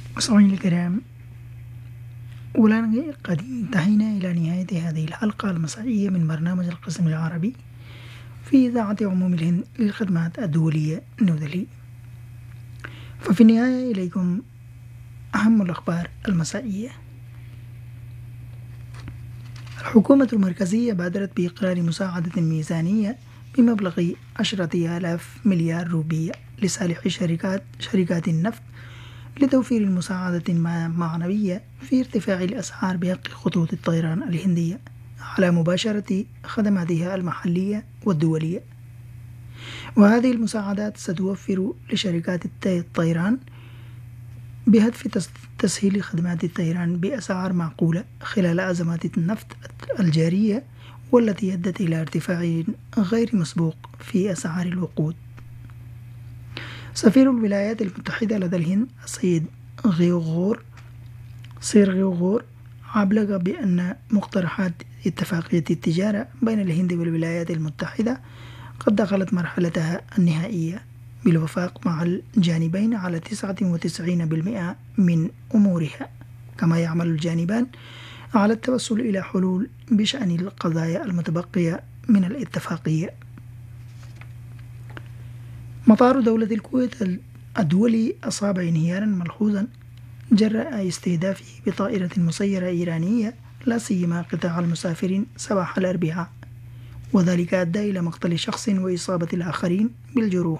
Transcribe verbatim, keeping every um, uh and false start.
مستمعينا الكرام، والآن قد انتهينا إلى نهاية هذه الحلقة المسائية من برنامج القسم العربي في إذاعة عموم الهند للخدمات الدولية نيودلهي. ففي النهاية إليكم أهم الأخبار المسائية. الحكومة المركزية بادرت بإقرار مساعدة ميزانية بمبلغ عشرة آلاف مليار روبية لصالح شركات شركات النفط لتوفير المساعدة المعنوية في ارتفاع الأسعار بحق خطوط الطيران الهندية على مباشرة خدماتها المحلية والدولية. وهذه المساعدات ستوفر لشركات الطيران بهدف تسهيل خدمات الطيران بأسعار معقولة خلال أزمات النفط الجارية، والتي أدت إلى ارتفاع غير مسبوق في أسعار الوقود. سفير الولايات المتحدة لدى الهند السيد غيوغور سير غيوغور أبلغ بأن مقترحات اتفاقية التجارة بين الهند والولايات المتحدة قد دخلت مرحلتها النهائية بالوفاق مع الجانبين على تسعة وتسعين بالمئة من أمورها، كما يعمل الجانبان على التوصل إلى حلول بشأن القضايا المتبقية من الاتفاقية. مطار دولة الكويت الدولي أصاب انهيارا ملحوظا جراء استهدافه بطائرة مسيرة إيرانية، لا سيما قطاع المسافرين صباح الأربعاء، وذلك أدى إلى مقتل شخص وإصابة الآخرين بالجروح.